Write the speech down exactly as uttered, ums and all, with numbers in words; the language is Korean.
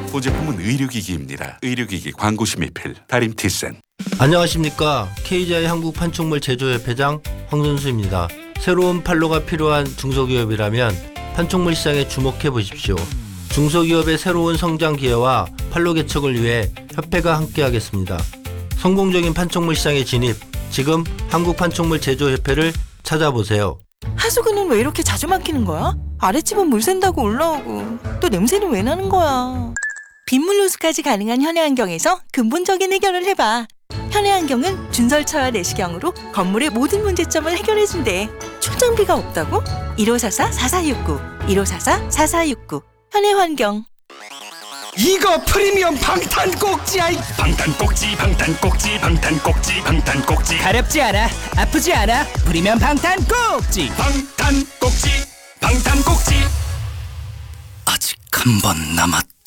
보제품은 의료기기입니다. 의료기기 광고 심의필 다림티센. 안녕하십니까. 케이지아이 한국판촉물 제조협회장 황선수입니다. 새로운 판로가 필요한 중소기업이라면 판촉물 시장에 주목해 보십시오. 중소기업의 새로운 성장 기회와 판로 개척을 위해 협회가 함께하겠습니다. 성공적인 판촉물 시장에 진입, 지금 한국판촉물 제조협회를 찾아보세요. 하수구는 왜 이렇게 자주 막히는 거야? 아랫집은 물 샌다고 올라오고 또 냄새는 왜 나는 거야? 빗물 호수까지 가능한 현해안경에서 근본적인 해결을 해봐. 현해안경은 준설차와 내시경으로 건물의 모든 문제점을 해결해준대. 충전비가 없다고? 일오사사 사사육구 일오사사 사사육구 현해환경. 이거 프리미엄 방탄 꼭지야. 방탄 꼭지 방탄 꼭지 방탄 꼭지 방탄 꼭지 가렵지 않아, 아프지 않아. 프리미엄 방탄 꼭지. 방탄 꼭지 방탄 꼭지 아직 한 번 남았다.